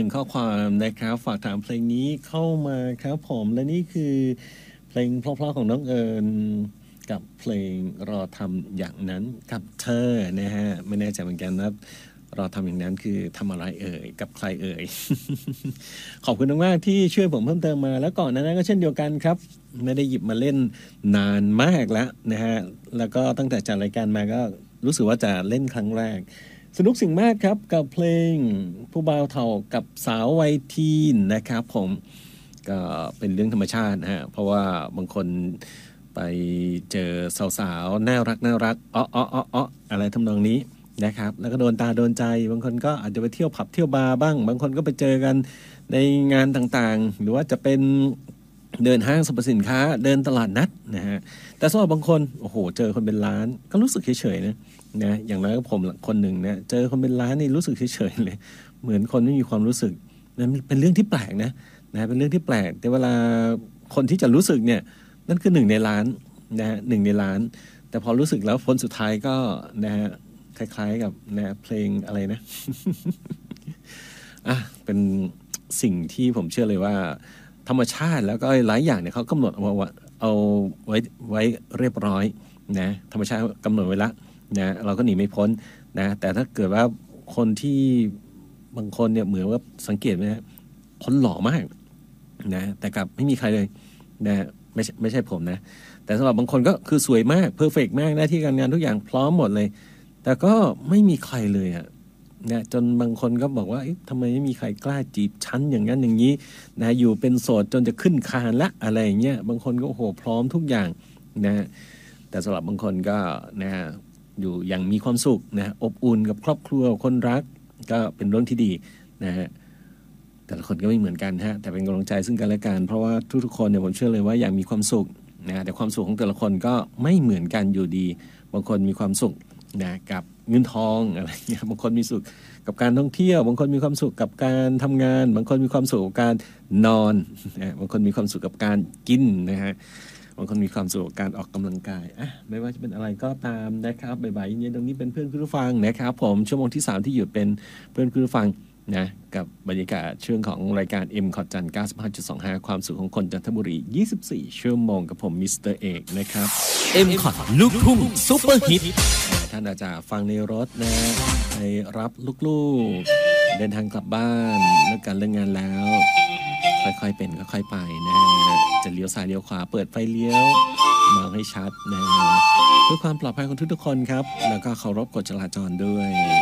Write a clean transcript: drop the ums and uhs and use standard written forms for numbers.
1ข้อความนะครับฝากถามเพลงนี้เข้ามาครับผมและนี่คือเพลงเพราะๆของน้องเอิญกับเพลงรอทำอย่างนั้นกับเธอนะฮะไม่แน่ใจเหมือนกันนะรอทำอย่างนั้นคือทำอะไรเอ่ยกับใครเอ่ย ขอบคุณมากๆที่ช่วยผมเพิ่มเติมมาแล้วก่อนนั้นก็เช่นเดียวกันครับไม่ได้หยิบมาเล่นนานมากแล้วนะฮะแล้วก็ตั้งแต่จัดรายการมาก็รู้สึกว่าจะเล่นครั้งแรกสนุกสิ่งมากครับกับเพลงผู้บ่าวเฒ่ากับสาววัยทีนนะครับผมก็เป็นเรื่องธรรมชาตินะฮะเพราะว่าบางคนไปเจอสาวๆน่ารักอะไรทำนองนี้นะครับแล้วก็โดนตาโดนใจบางคนก็อาจจะไปเที่ยวผับเที่ยวบาร์บ้างบางคนก็ไปเจอกันในงานต่างๆหรือว่าจะเป็นเดินห้างสรรพสินค้าเดินตลาดนัดนะฮะแต่สำหรับบางคนโอ้โหเจอคนเป็นล้านก็รู้สึกเฉยๆนะอย่างน้อยก็ผมคนหนึ่งเนี่ยเจอคนเป็นล้านนี่รู้สึกเฉยๆเลยเหมือนคนไม่มีความรู้สึกนะเป็นเรื่องที่แปลกนะเป็นเรื่องที่แปลกแต่เวลาคนที่จะรู้สึกเนี่ยนั่นคือ1 ในล้านนะฮะ1 ในล้านแต่พอรู้สึกแล้วผลสุดท้ายก็นะฮะคล้ายๆกับนะเพลงอะไรนะ เป็นสิ่งที่ผมเชื่อเลยว่าธรรมชาติแล้วก็หลายอย่างเนี่ยเขากำหนดเอาไว้เรียบร้อยนะธรรมชาติกำหนดไว้ละนะเราก็หนีไม่พ้นนะแต่ถ้าเกิดว่าคนที่บางคนเนี่ยเหมือนว่าสังเกตไหมนะคนหล่อมากนะแต่กับไม่มีใครเลยนะไม่ใช่ผมนะแต่สำหรับบางคนก็คือสวยมากเพอร์เฟกต์มากหน้าที่การงานทุกอย่างพร้อมหมดเลยแต่ก็ไม่มีใครเลยอะนะจนบางคนก็บอกว่าทำไมไม่มีใครกล้าจีบฉันอย่างนั้นอย่างนี้นะอยู่เป็นโสดจนจะขึ้นคานละอะไรอย่างเงี้ยบางคนก็โอ้โหพร้อมทุกอย่างนะแต่สำหรับบางคนก็นะอยู่อย่างมีความสุขนะอบอุ่นกับครอบครัวคนรักก็เป็นเรื่องที่ดีนะฮะแต่ละคนก็ไม่เหมือนกันฮะแต่เป็นกำลังใจซึ่งกันและกันเพราะว่าทุกๆคนเนี่ยผมเชื่อเลยว่าอยากมีความสุขนะแต่ความสุขของแต่ละคนก็ไม่เหมือนกันอยู่ดีบางคนมีความสุขนะกับเงินทองอะไรเงี้ยบางคนมีสุขกับการท่องเที่ยวบางคนมีความสุขกับการทำงานบางคนมีความสุขกับการนอนนะบางคนมีความสุขกับการกินนะฮะบางคนมีความสุขกับการออกกำลังกายไม่ว่าจะเป็นอะไรก็ตามนะครับบ่ายๆเย็นๆตรงนี้เป็นเพื่อนคุณผู้ฟังนะครับผมชั่วโมงที่3ที่อยู่เป็นเพื่อนคุณผู้ฟังนะกับบรรยากาศช่วงของรายการ M ขอดจันทร์ 95.25 ความสุขของคนจันทบุรี24ชั่วโมงกับผมมิสเตอร์เอกนะครับ M ขอดลูกทุ่งซุปเปอร์ฮิตท่านอาจจะฟังในรถนะไปรับลูกๆเดินทางกลับบ้านเลิกการเลิกงานแล้วค่อยๆเป็นค่อยๆไปนะจะเลี้ยวซ้ายเลี้ยวขวาเปิดไฟเลี้ยวมองให้ชัดนะเพื่อความปลอดภัยของทุกๆคนครับแล้วก็เคารพกฎจราจรด้วย